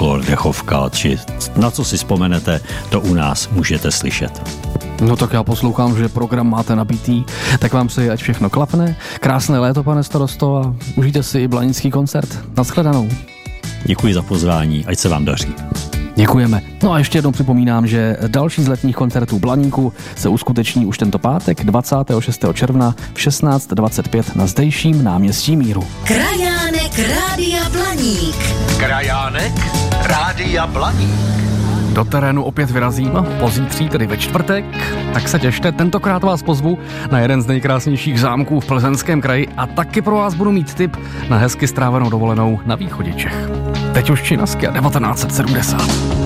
folklor, dechovka, či na co si vzpomenete, to u nás můžete slyšet. No tak já poslouchám, že program máte nabitý, tak vám přeji, ať všechno klapne. Krásné léto, pane starosto, a užijte si i blanický koncert. Nashledanou. Děkuji za pozvání, ať se vám daří. Děkujeme. No a ještě jednou připomínám, že další z letních koncertů Blaníku se uskuteční už tento pátek 26. června v 16:25 na zdejším náměstí Míru. Krajánek Rádia Blaník. Krajánek Rádia Blaník. Do terénu opět vyrazím pozítří, tedy ve čtvrtek, tak se těšte. Tentokrát vás pozvu na jeden z nejkrásnějších zámků v Plzeňském kraji a taky pro vás budu mít tip na hezky strávenou dovolenou na východě Čech. Teď už Činasky a 1970.